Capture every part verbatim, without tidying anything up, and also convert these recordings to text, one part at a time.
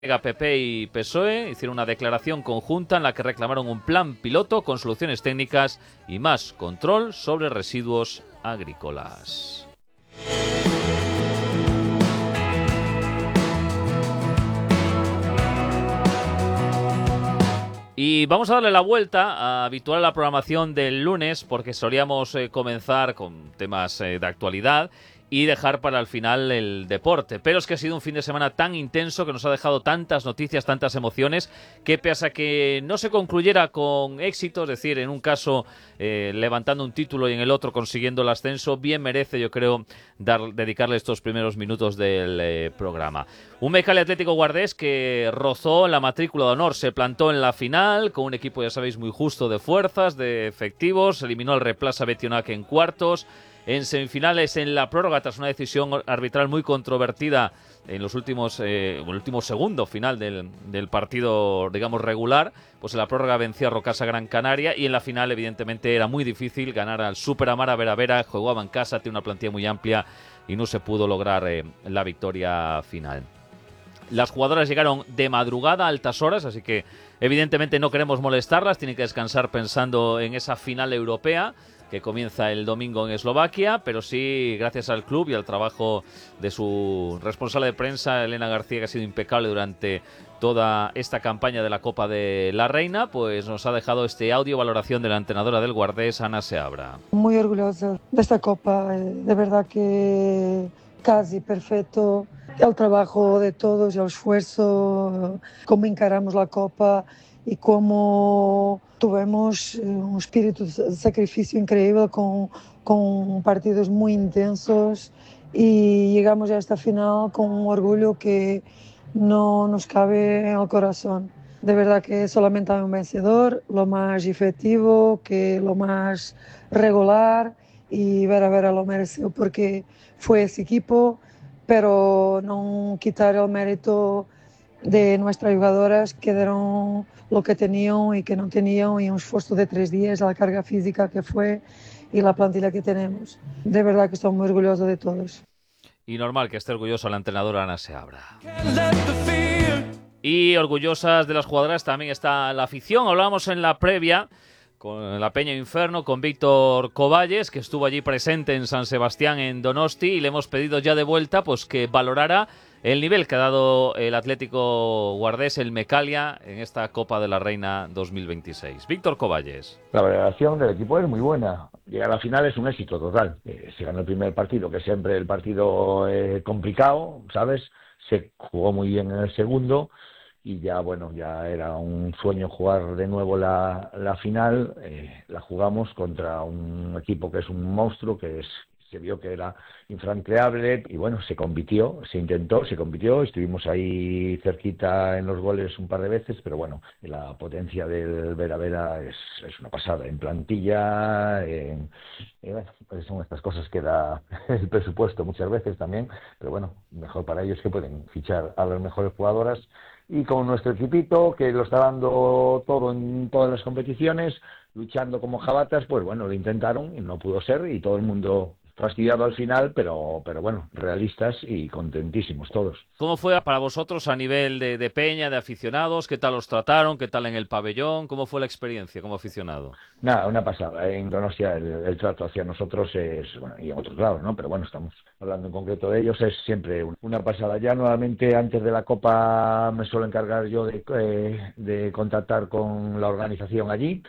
P P y P S O E hicieron una declaración conjunta en la que reclamaron un plan piloto con soluciones técnicas y más control sobre residuos agrícolas. Y vamos a darle la vuelta a habitual a la programación del lunes, porque solíamos eh, comenzar con temas eh, de actualidad y dejar para el final el deporte. Pero es que ha sido un fin de semana tan intenso que nos ha dejado tantas noticias, tantas emociones, que pese a que no se concluyera con éxito, es decir, en un caso eh, levantando un título y en el otro consiguiendo el ascenso, bien merece, yo creo, dar, dedicarle estos primeros minutos del eh, programa. Un Mecalia Atlético Guardés que rozó la matrícula de honor, se plantó en la final con un equipo, ya sabéis, muy justo de fuerzas, de efectivos, eliminó al Replaza Betionac en cuartos. En semifinales, en la prórroga, tras una decisión arbitral muy controvertida en los últimos, eh, el último segundo final del, del partido, digamos, regular, pues en la prórroga venció a Rocasa Gran Canaria y en la final, evidentemente, era muy difícil ganar al Super Amara Vera Vera, jugaba en casa, tiene una plantilla muy amplia y no se pudo lograr eh, la victoria final. Las jugadoras llegaron de madrugada a altas horas, así que evidentemente no queremos molestarlas, tienen que descansar pensando en esa final europea que comienza el domingo en Eslovaquia, pero sí, gracias al club y al trabajo de su responsable de prensa, Elena García, que ha sido impecable durante toda esta campaña de la Copa de la Reina, pues nos ha dejado este audio valoración de la entrenadora del Guardés, Ana Seabra. Muy orgullosa de esta Copa, de verdad que casi perfecto. El trabajo de todos, el esfuerzo, cómo encaramos la Copa y cómo tuvimos un espíritu de sacrificio increíble con, con partidos muy intensos y llegamos a esta final con un orgullo que no nos cabe en el corazón. De verdad que solamente hay un vencedor, lo más efectivo, que lo más regular, y Vera Vera lo mereció porque fue ese equipo, pero no quitar el mérito de nuestras jugadoras que dieron lo que tenían y que no tenían, y un esfuerzo de tres días, la carga física que fue y la plantilla que tenemos. De verdad que estoy muy orgullosa de todos. Y normal que esté orgullosa la entrenadora Ana Seabra. Y orgullosas de las jugadoras también está la afición. Hablábamos en la previa con la Peña Inferno, con Víctor Coballes, que estuvo allí presente en San Sebastián, en Donosti, y le hemos pedido ya de vuelta pues que valorara el nivel que ha dado el Atlético Guardés, el Mecalia, en esta Copa de la Reina dos mil veintiséis. Víctor Coballes. La valoración del equipo es muy buena. Llegar a la final es un éxito total. Eh, se ganó el primer partido, que es siempre el partido eh, complicado, ¿sabes? Se jugó muy bien en el segundo y ya, bueno, ya era un sueño jugar de nuevo la, la final. Eh, la jugamos contra un equipo que es un monstruo, que es se vio que era infranqueable y bueno, se compitió, se intentó, se compitió, estuvimos ahí cerquita en los goles un par de veces, pero bueno, la potencia del Vera Vera es, es una pasada, en plantilla, en, y bueno, pues son estas cosas que da el presupuesto muchas veces también, pero bueno, mejor para ellos que pueden fichar a las mejores jugadoras. Y con nuestro equipito, que lo está dando todo en todas las competiciones, luchando como jabatas, pues bueno, lo intentaron y no pudo ser, y todo el mundo fastidiado al final, pero, pero bueno, realistas y contentísimos todos. ¿Cómo fue para vosotros a nivel de, de peña, de aficionados? ¿Qué tal os trataron? ¿Qué tal en el pabellón? ¿Cómo fue la experiencia como aficionado? Nada, una pasada. En Donostia el, el trato hacia nosotros es, bueno, y en otros lados, ¿no? Pero bueno, estamos hablando en concreto de ellos, es siempre una pasada. Ya nuevamente antes de la Copa me suelo encargar yo de, eh, de contactar con la organización allí.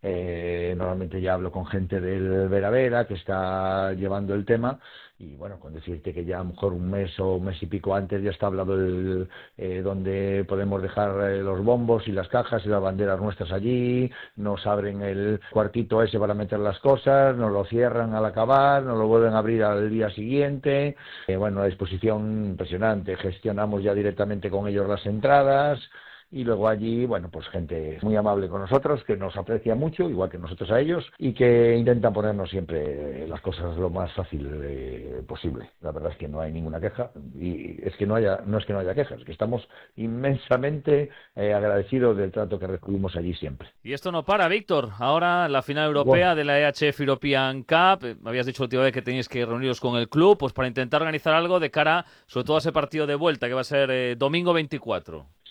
Eh, normalmente ya hablo con gente del Vera Vera que está llevando el tema y bueno, con decirte que ya a lo mejor un mes o un mes y pico antes ya está hablado el, eh, donde podemos dejar eh, los bombos y las cajas y las banderas nuestras allí, nos abren el cuartito ese para meter las cosas, nos lo cierran al acabar, nos lo vuelven a abrir al día siguiente, eh, bueno, una disposición impresionante, gestionamos ya directamente con ellos las entradas. Y luego allí, bueno, pues gente muy amable con nosotros, que nos aprecia mucho, igual que nosotros a ellos, y que intentan ponernos siempre las cosas lo más fácil eh, posible. La verdad es que no hay ninguna queja, y es que no haya, no es que no haya quejas, es que estamos inmensamente eh, agradecidos del trato que recibimos allí siempre. Y esto no para, Víctor. Ahora la final europea wow. de la E H F European Cup. Me habías dicho la última vez que teníais que reuniros con el club, pues para intentar organizar algo de cara, sobre todo a ese partido de vuelta, que va a ser eh, domingo veinticuatro.